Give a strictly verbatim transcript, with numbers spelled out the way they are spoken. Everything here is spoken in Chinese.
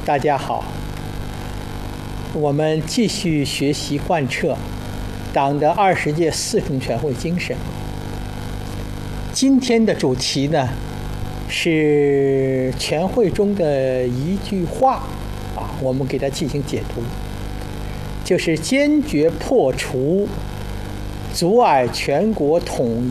大家好，我们继续学习贯彻党的二十届四中全会精神。今天的主题呢，是全会中的一句话啊，我们给它进行解读，就是坚决破除阻碍全国统